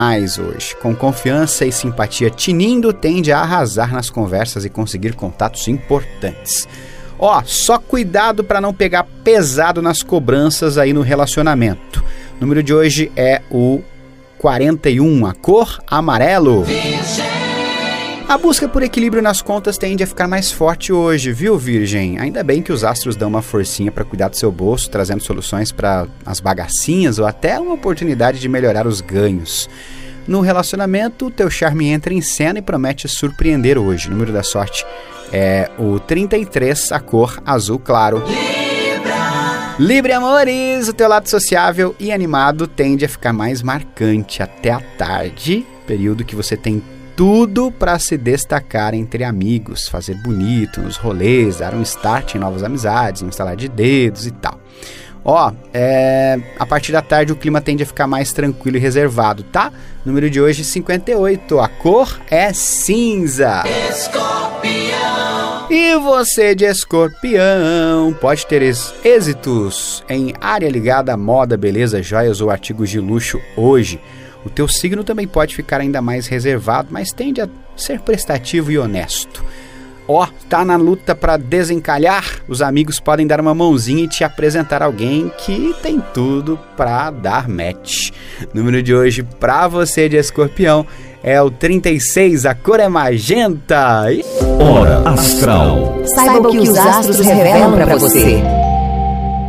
mais hoje. Com confiança e simpatia tinindo, tende a arrasar nas conversas e conseguir contatos importantes. Só cuidado para não pegar pesado nas cobranças aí no relacionamento. O número de hoje é o 41, a cor amarelo. A busca por equilíbrio nas contas tende a ficar mais forte hoje, viu, Virgem? Ainda bem que os astros dão uma forcinha para cuidar do seu bolso, trazendo soluções para as bagacinhas ou até uma oportunidade de melhorar os ganhos. No relacionamento, o teu charme entra em cena e promete surpreender hoje. O número da sorte é o 33, a cor azul claro. Libra, amores, o teu lado sociável e animado tende a ficar mais marcante até a tarde, período que você tem tudo para se destacar entre amigos, fazer bonito nos rolês, dar um start em novas amizades, um estalar de dedos e tal. A partir da tarde o clima tende a ficar mais tranquilo e reservado, tá? Número de hoje 58, a cor é cinza. Escorpião. E você de Escorpião pode ter êxitos em área ligada à moda, beleza, joias ou artigos de luxo hoje. O teu signo também pode ficar ainda mais reservado, mas tende a ser prestativo e honesto. Tá na luta para desencalhar? Os amigos podem dar uma mãozinha e te apresentar alguém que tem tudo para dar match. Número de hoje para você de Escorpião é o 36, a cor é magenta. Hora Astral. Saiba o que os astros revelam para você.